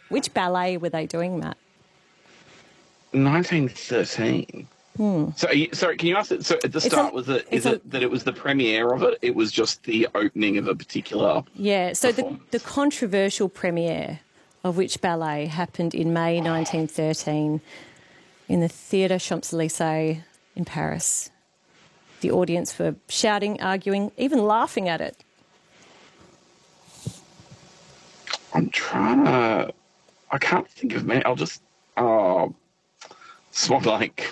Which ballet were they doing, Matt? 1913. So, sorry, can you ask it? So, at the start, that it was the premiere of it? It was just the opening of a particular. Yeah. So the controversial premiere of which ballet happened in May 1913 in the Theatre Champs-Élysées in Paris. The audience were shouting, arguing, even laughing at it. I'm trying to. I can't think of many. I'll just. Swan Lake.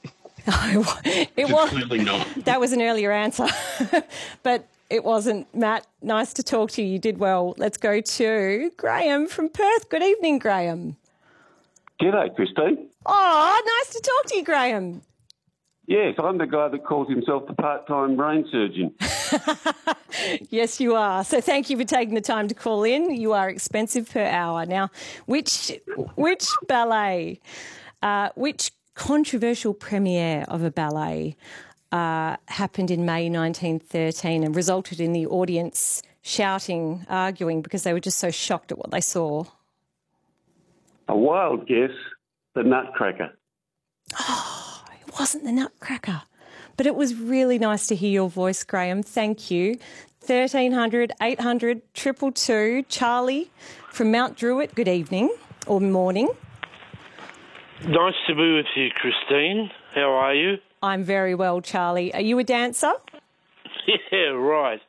It was clearly not. That was an earlier answer, but it wasn't. Matt, nice to talk to you. You did well. Let's go to Graham from Perth. Good evening, Graham. G'day, Christine. Oh, nice to talk to you, Graham. Yes, I'm the guy that calls himself the part-time brain surgeon. Yes, you are. So thank you for taking the time to call in. You are expensive per hour. Now, which ballet, which controversial premiere of a ballet happened in May 1913 and resulted in the audience shouting, arguing, because they were just so shocked at what they saw? A wild guess, the Nutcracker. Oh, it wasn't the Nutcracker. But it was really nice to hear your voice, Graham. Thank you. 1300 800 222. Charlie from Mount Druitt, good evening or morning. Nice to be with you, Christine. How are you? I'm very well, Charlie. Are you a dancer? Yeah, right.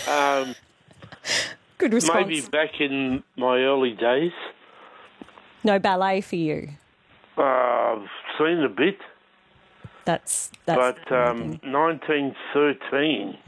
Good response. Maybe back in my early days. No ballet for you? I've seen a bit. That's but 1913.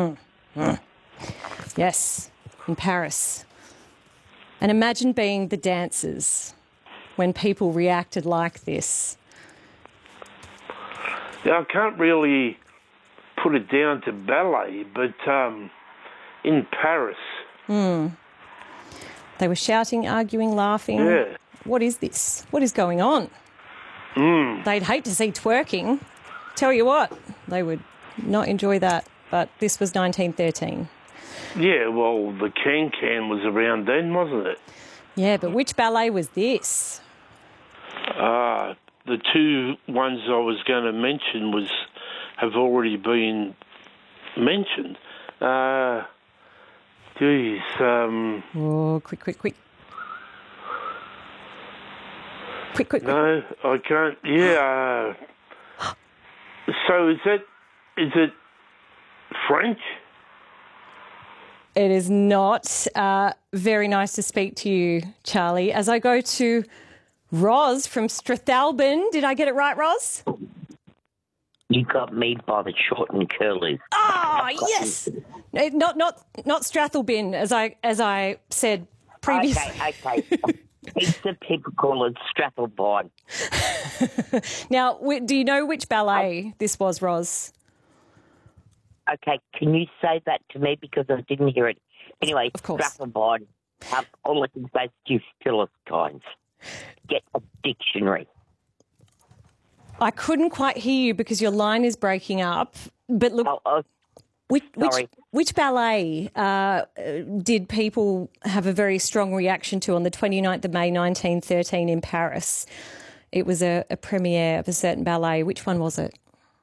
Yes, in Paris. And imagine being the dancers when people reacted like this. Yeah, I can't really put it down to ballet, but in Paris. They were shouting, arguing, laughing. Yeah. What is this? What is going on? They'd hate to see twerking. Tell you what, they would not enjoy that. But this was 1913. Yeah, well, the Can-Can was around then, wasn't it? Yeah, but which ballet was this? The two ones I was going to mention have already been mentioned. Oh, quick. Quick. No, I can't. Yeah. So is it French? It is not. Very nice to speak to you, Charlie. As I go to Roz from Strathalbyn. Did I get it right, Roz? You got me by the short and curlies. Oh, yes. No, not Strathalbyn, as I said previously. Okay. Heaps of people call it Strathalbyn. Now, do you know which ballet this was, Roz? Okay, can you say that to me because I didn't hear it? Anyway, of course. Strathalbyn. All I can say is you Philistines. Get a dictionary. I couldn't quite hear you because your line is breaking up. But look, which ballet did people have a very strong reaction to on the 29th of May 1913 in Paris? It was a premiere of a certain ballet. Which one was it?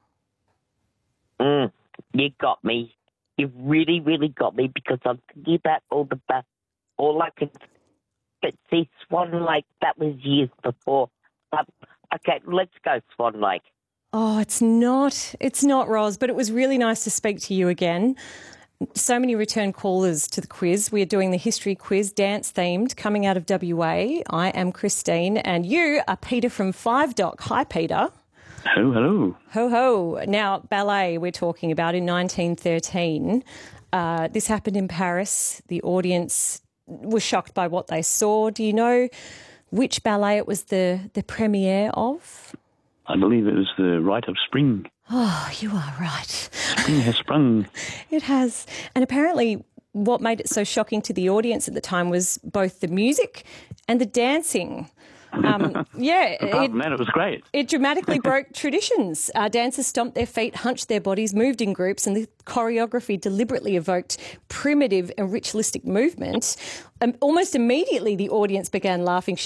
You got me. You really, really got me because I'm thinking about all I could. But see, Swan Lake, that was years before. Okay, let's go Swan Lake. Oh, it's not, Roz, but it was really nice to speak to you again. So many return callers to the quiz. We are doing the history quiz, dance-themed, coming out of WA. I am Christine, and you are Peter from 5 Dock. Hi, Peter. Hello. Ho. Now, ballet we're talking about in 1913. This happened in Paris. The audience was shocked by what they saw. Do you know which ballet it was the premiere of? I believe it was the Rite of Spring. Oh, you are right. Spring has sprung. It has. And apparently what made it so shocking to the audience at the time was both the music and the dancing. Apart from that, it was great. It dramatically broke traditions. Dancers stomped their feet, hunched their bodies, moved in groups, and the choreography deliberately evoked primitive and ritualistic movement. Almost immediately, the audience began laughing,